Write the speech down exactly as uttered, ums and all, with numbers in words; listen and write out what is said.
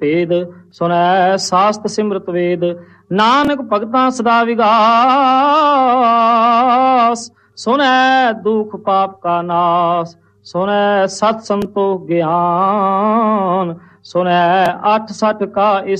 ਭੇਦ। ਸੁਣੈ ਸਾਸਤ ਸਿਮਰਤ ਵੇਦ, ਨਾਨਕ ਭਗਤਾਂ ਸਦਾ ਵਿਗਾਸ। ਸੁਣੈ ਦੁਖ ਪਾਪ ਕਾ ਨਾਸ, ਸੁਣੈ ਸਤ ਸੰਤੋਖ ਗਿਆਨ। ਸੁਣੈ ਅੱਠ ਸਠ ਕਾ